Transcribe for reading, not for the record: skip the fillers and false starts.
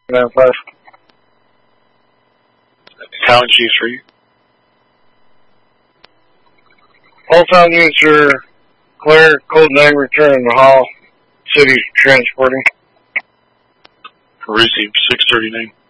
95. Town Chief Street. All town units are clear. Code 9 returning to Hall. City's transporting. Received 639.